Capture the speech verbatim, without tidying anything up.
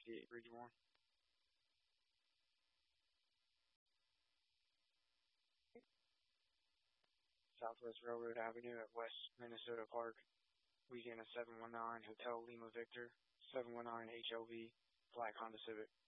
fifty-eight, Region one. Southwest Railroad Avenue at West Minnesota Park. Louisiana seven one nine, Hotel Lima Victor, seven one nine H L V, Black Honda Civic.